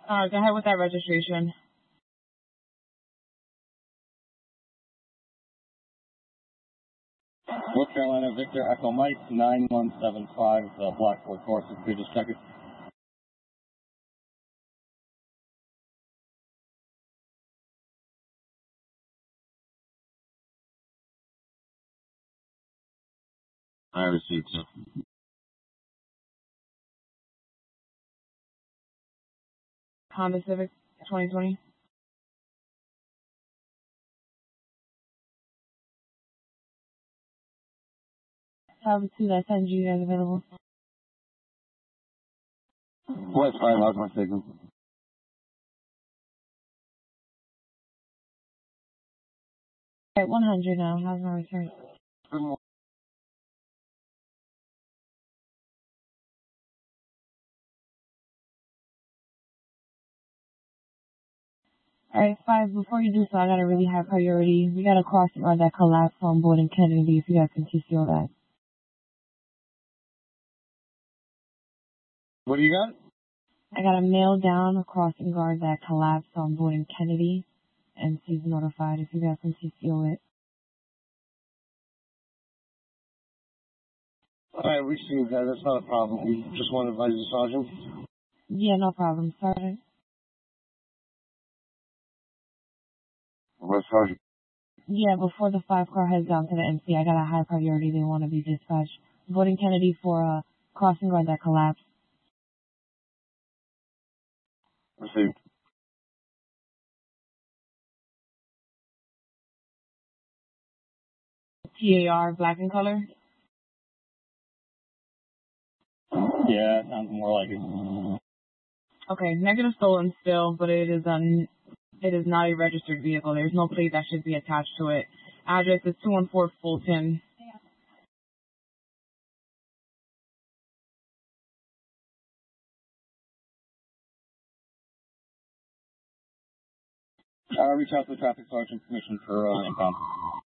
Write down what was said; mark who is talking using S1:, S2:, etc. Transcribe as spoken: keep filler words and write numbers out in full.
S1: Uh, go ahead with that registration.
S2: North Carolina, Victor Echo Mike, nine one seven five, uh, Blackboard course, if you could just check it. I received it.
S1: Honda Civic twenty twenty. Have the two that send you guys available.
S2: West five, how's my signal?
S1: Alright, one hundred now. How's my return?
S2: Good morning.
S1: Alright, five, before you do so, I got a really high priority. We got a crossing guard that collapsed on board in Kennedy, if you guys can T C O that.
S2: What do you got?
S1: I got a mail down, a crossing guard that collapsed on board in Kennedy, and she's notified if you guys can T C O it.
S2: Alright, we see that. That's not a problem. We just want to advise the sergeant.
S1: Yeah, no problem, Sergeant.
S2: West Sergeant.
S1: Yeah, before the five car heads down to the M C, I got a high priority. They want to be dispatched. Boarding Kennedy for a crossing guard that collapsed.
S2: Received.
S1: T A R, black in color.
S2: Yeah, sounds more like it.
S1: Okay, negative stolen still, but it is a, it is not a registered vehicle. There's no plate that should be attached to it. Address is two one four Fulton.
S2: Uh, reach out to the traffic sergeant commission for uh, impound.